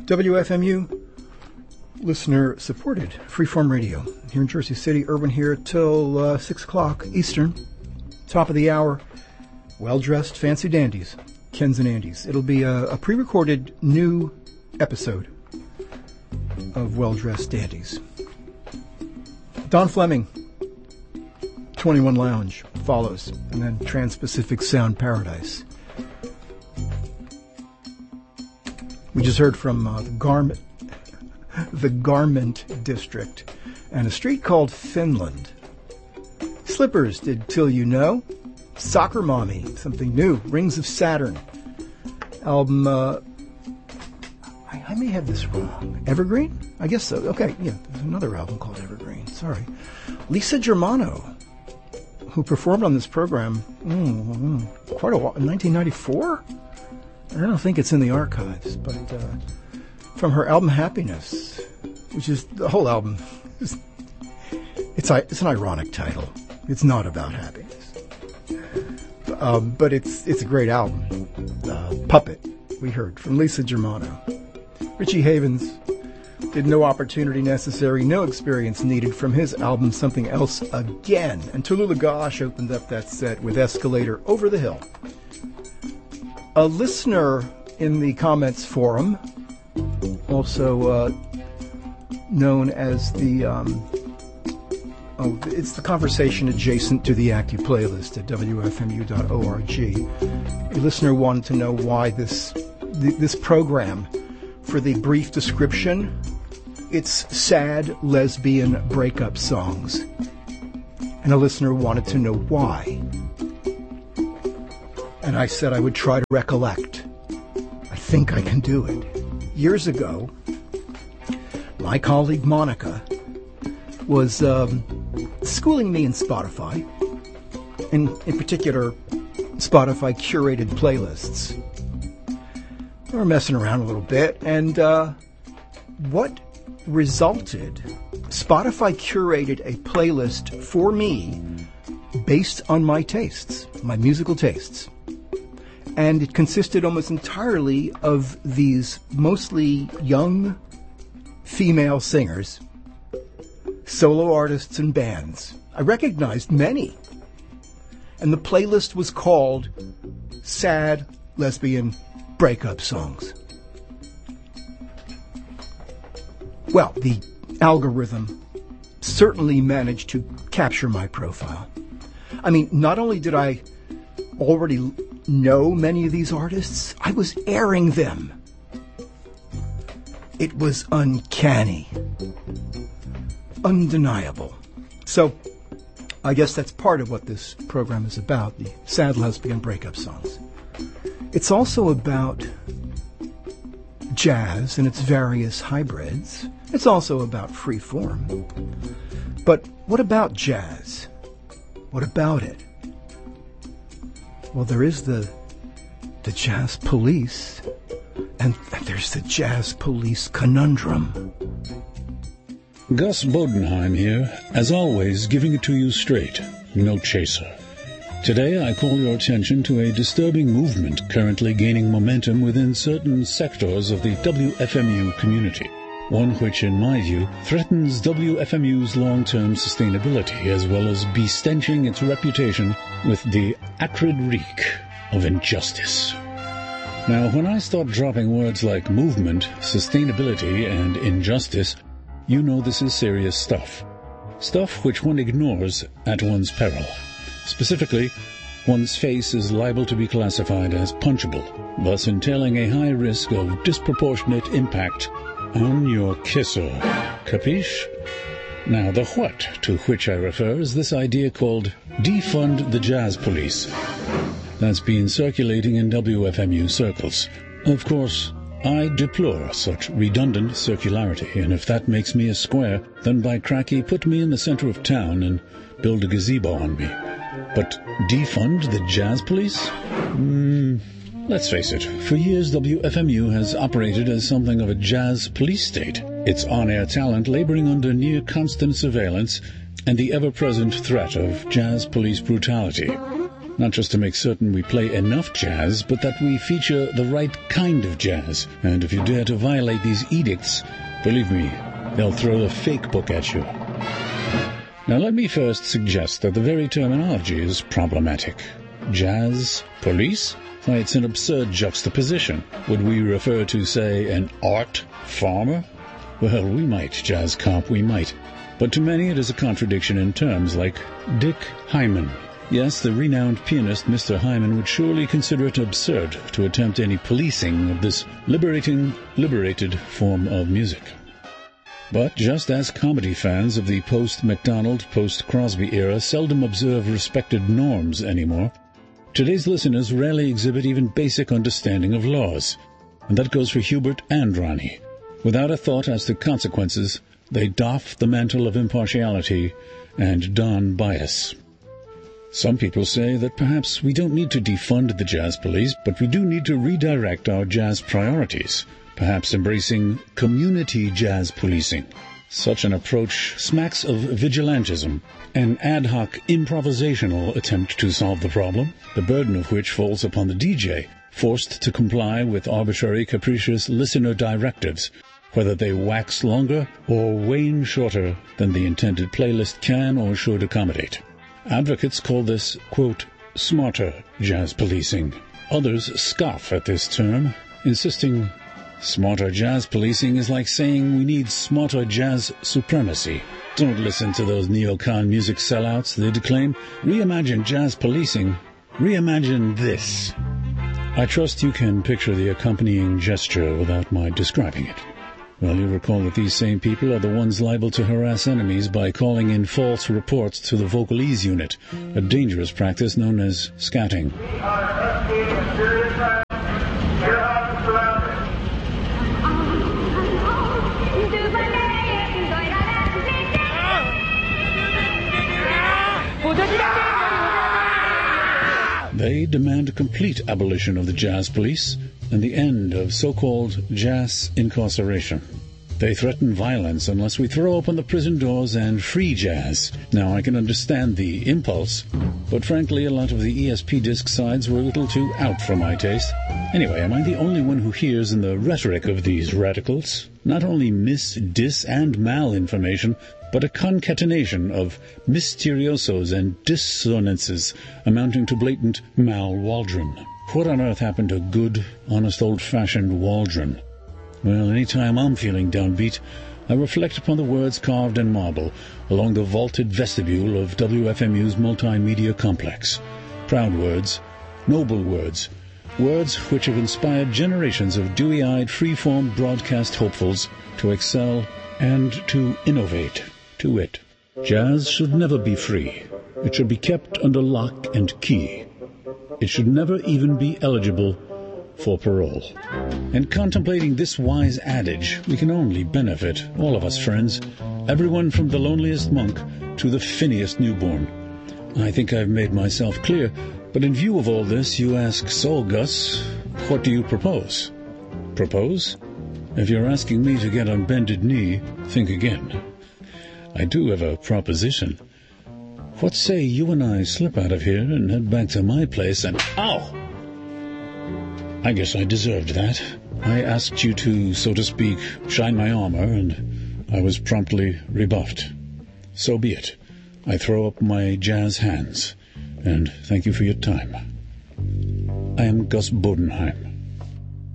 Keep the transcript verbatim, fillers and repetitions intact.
W F M U, listener-supported freeform radio here in Jersey City. Urban here till uh, six o'clock Eastern. Top of the hour, well-dressed fancy dandies, Kens and Andys. It'll be a, a pre-recorded new episode of Well-Dressed Dandies. Don Fleming, twenty-one Lounge follows, and then Trans-Pacific Sound Paradise. We just heard from uh, the Garment, the Garment District, and a street called Finland. Slippers did Till You Know. Soccer Mommy, something new. Rings of Saturn. Album, uh, I, I may have this wrong. Evergreen? I guess so. Okay, yeah, there's another album called Evergreen. Sorry. Lisa Germano, who performed on this program mm, mm, quite a while, in nineteen ninety-four? I don't think it's in the archives, but uh, from her album Happiness, which is the whole album. It's, it's, it's an ironic title. It's not about happiness. Um, but it's it's a great album. Uh, Puppet, we heard from Lisa Germano. Richie Havens did No Opportunity Necessary, No Experience Needed from his album Something Else Again. And Tallulah Gosh opened up that set with Escalator Over the Hill. A listener in the comments forum, also uh, known as the, um, oh, it's the conversation adjacent to the Acu playlist at W F M U dot org. A listener wanted to know why this th- this program, for the brief description, it's sad lesbian breakup songs. And a listener wanted to know why. And I said I would try to recollect. I think I can do it. Years ago, my colleague Monica was um, schooling me in Spotify, and in particular, Spotify curated playlists. We were messing around a little bit, and uh, what resulted, Spotify curated a playlist for me based on my tastes, my musical tastes. And it consisted almost entirely of these mostly young female singers, solo artists and bands. I recognized many. And the playlist was called Sad Lesbian Breakup Songs. Well, the algorithm certainly managed to capture my profile. I mean, not only did I already know many of these artists, I was airing them. It was uncanny. Undeniable. So, I guess that's part of what this program is about, the sad lesbian breakup songs. It's also about jazz and its various hybrids. It's also about free form. But what about jazz? What about it? Well, there is the the jazz police, and, and there's the jazz police conundrum. Gus Bodenheim here, as always, giving it to you straight, no chaser. Today I call your attention to a disturbing movement currently gaining momentum within certain sectors of the W F M U community. One which, in my view, threatens W F M U's long-term sustainability as well as bestenching its reputation with the acrid reek of injustice. Now, when I start dropping words like movement, sustainability, and injustice, you know this is serious stuff. Stuff which one ignores at one's peril. Specifically, one's face is liable to be classified as punchable, thus entailing a high risk of disproportionate impact on your kisser. Capiche? Now, the what to which I refer is this idea called defund the jazz police. That's been circulating in W F M U circles. Of course, I deplore such redundant circularity, and if that makes me a square, then by cracky, put me in the center of town and build a gazebo on me. But defund the jazz police? Hmm... Let's face it, for years W F M U has operated as something of a jazz police state, its on-air talent laboring under near-constant surveillance and the ever-present threat of jazz police brutality. Not just to make certain we play enough jazz, but that we feature the right kind of jazz. And if you dare to violate these edicts, believe me, they'll throw the fake book at you. Now let me first suggest that the very terminology is problematic. Jazz police? Why, it's an absurd juxtaposition. Would we refer to, say, an art farmer? Well, we might, jazz cop, we might. But to many it is a contradiction in terms, like Dick Hyman. Yes, the renowned pianist Mister Hyman would surely consider it absurd to attempt any policing of this liberating, liberated form of music. But just as comedy fans of the post-MacDonald, post-Crosby era seldom observe respected norms anymore, today's listeners rarely exhibit even basic understanding of laws. And that goes for Hubert and Ronnie. Without a thought as to consequences, they doff the mantle of impartiality and don bias. Some people say that perhaps we don't need to defund the jazz police, but we do need to redirect our jazz priorities, perhaps embracing community jazz policing. Such an approach smacks of vigilantism, an ad hoc improvisational attempt to solve the problem, the burden of which falls upon the D J, forced to comply with arbitrary, capricious listener directives, whether they wax longer or wane shorter than the intended playlist can or should accommodate. Advocates call this, quote, smarter jazz policing. Others scoff at this term, insisting smarter jazz policing is like saying we need smarter jazz supremacy. Don't listen to those neocon music sellouts, they declaim. Reimagine jazz policing. Reimagine this. I trust you can picture the accompanying gesture without my describing it. Well, you recall that these same people are the ones liable to harass enemies by calling in false reports to the Vocalese unit, a dangerous practice known as scatting. They demand a complete abolition of the jazz police and the end of so-called jazz incarceration. They threaten violence unless we throw open the prison doors and free jazz. Now, I can understand the impulse, but frankly, a lot of the E S P disc sides were a little too out for my taste. Anyway, am I the only one who hears in the rhetoric of these radicals not only mis, dis, and mal-information, but a concatenation of mysteriosos and dissonances amounting to blatant mal-waldron? What on earth happened to good, honest, old-fashioned Waldron? Well, any time I'm feeling downbeat, I reflect upon the words carved in marble along the vaulted vestibule of W F M U's multimedia complex. Proud words, noble words, words which have inspired generations of dewy-eyed, free-form broadcast hopefuls to excel and to innovate. To wit, jazz should never be free. It should be kept under lock and key. It should never even be eligible for parole. And contemplating this wise adage, we can only benefit, all of us friends, everyone from the loneliest monk to the finniest newborn. I think I've made myself clear, but in view of all this, you ask, so Gus, what do you propose? Propose? If you're asking me to get on bended knee, think again. I do have a proposition. What say you and I slip out of here and head back to my place and... Ow! I guess I deserved that. I asked you to, so to speak, shine my armor, and I was promptly rebuffed. So be it. I throw up my jazz hands, and thank you for your time. I am Gus Bodenheim.